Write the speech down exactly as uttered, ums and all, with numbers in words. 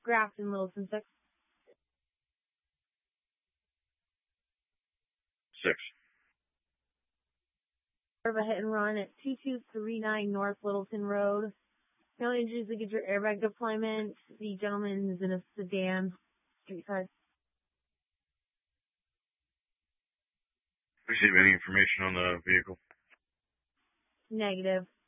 Grafton, Littleton, six. Six. Of a hit and run at two two three nine North Littleton Road. No injuries to get your airbag deployment. The gentleman is in a sedan. Street side. Receive any information on the vehicle? Negative.